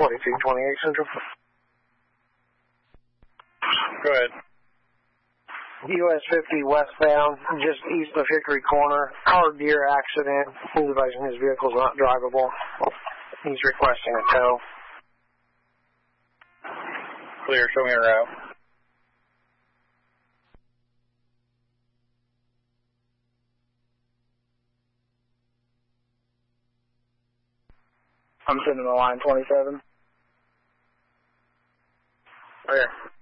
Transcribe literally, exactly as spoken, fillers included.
forty-two twenty-eight Central. Go ahead. U S fifty westbound, just east of Hickory Corner. Car gear accident. He's advising his vehicle is not drivable. He's requesting a tow. Clear, show me a route. I'm sending the line twenty-seven. Okay.